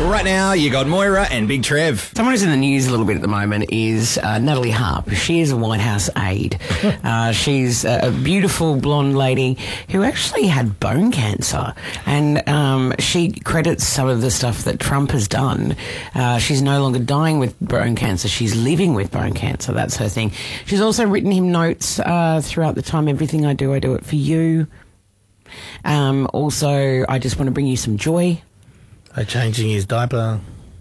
Right now, you got Moira and Big Trev. Someone who's in the news a little bit at the moment is Natalie Harp. She is a White House aide. She's a beautiful blonde lady who actually had bone cancer, and she credits some of the stuff that Trump has done. She's no longer dying with bone cancer. She's living with bone cancer. That's her thing. She's also written him notes throughout the time. Everything I do it for you. Also, I just want to bring you some joy. Changing his diaper.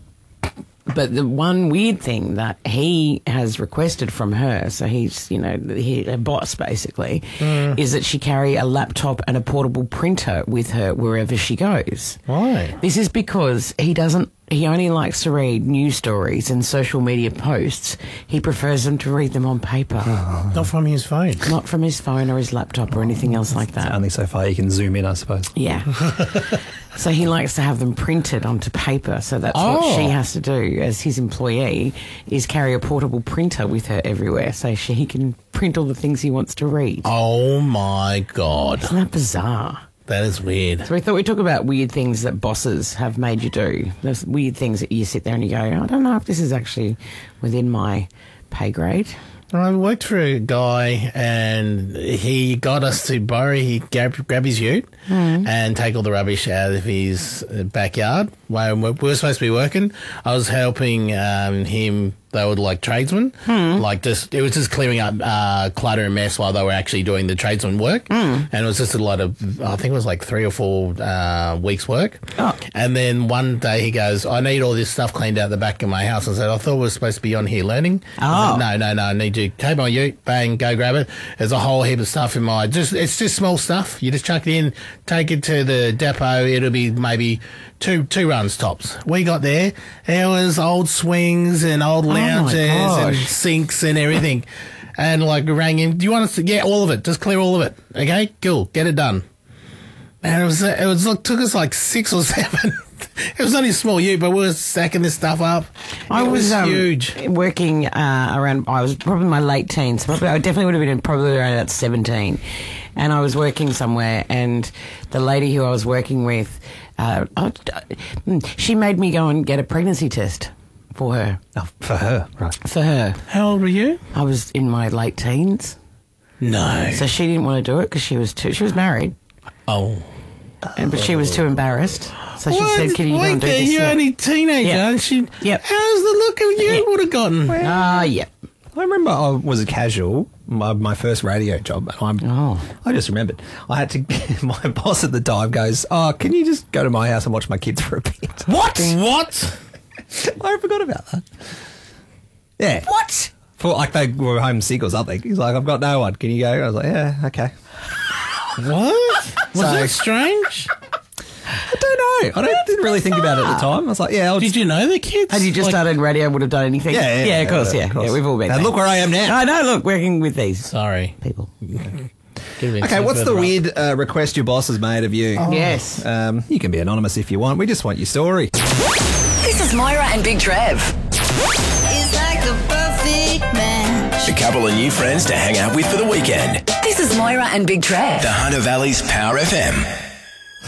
But the one weird thing that he has requested from her, so he's, a boss basically, is that she carry a laptop and a portable printer with her wherever she goes. Why? This is because he only likes to read news stories and social media posts. He prefers them to read them on paper. Not from his phone. Not from his phone or his laptop or anything else like that. Only so far you can zoom in, I suppose. Yeah. So he likes to have them printed onto paper. So that's what she has to do as his employee, is carry a portable printer with her everywhere so he can print all the things he wants to read. Oh, my God. Isn't that bizarre? That is weird. So we thought we'd talk about weird things that bosses have made you do. Those weird things that you sit there and you go, I don't know if this is actually within my pay grade. I worked for a guy and he got us to grab his ute and take all the rubbish out of his backyard. When we were supposed to be working, I was helping him. They were like tradesmen, it was just clearing up clutter and mess while they were actually doing the tradesman work. And it was just a lot of, I think it was like 3 or 4 weeks work. Oh. And then one day he goes, I need all this stuff cleaned out the back of my house. I said, I thought we were supposed to be on here learning. Oh. I said, no, I need to take my ute, bang, go grab it. There's a whole heap of stuff in my, it's just small stuff. You just chuck it in, take it to the depot. It'll be maybe two runs tops. We got there was old swings and old lounges and sinks and everything. And we rang him, do you want us to get all of it? Just clear all of it. Okay, cool, get it done. And it took us like 6 or 7. It was only a small ute, but we were stacking this stuff up. I was huge. Working around, I was probably in my late teens. I definitely would have been probably around about 17. And I was working somewhere, and the lady who I was working with, she made me go and get a pregnancy test for her. Oh, for her, right. For her. How old were you? I was in my late teens. No. So she didn't want to do it because she was married. Oh. But she was too embarrassed. So she said, can you go and do this? You're only a teenager. Yeah. And she, Yep. How's the look of you would have gotten? Yeah. I remember I was a casual, my first radio job. I just remembered. I had to, my boss at the time goes, can you just go to my house and watch my kids for a bit? What? I forgot about that. Yeah. What? For they were homesick or something. He's like, I've got no one. Can you go? I was like, yeah, okay. What? Was that strange? I don't know. Didn't really think about it at the time. I was like, yeah. Did you know the kids? Had you just started radio, would have done anything? Yeah, of course. Yeah, we've all been And there. look where I am now. I know, look, working with these Sorry. people. Okay, what's the weird request your boss has made of you? Yes. You can be anonymous if you want. We just want your story. This is Moira and Big Trev. It's like the perfect match. A couple of new friends to hang out with for the weekend. This is Moira and Big Trev. The Hunter Valley's Power FM.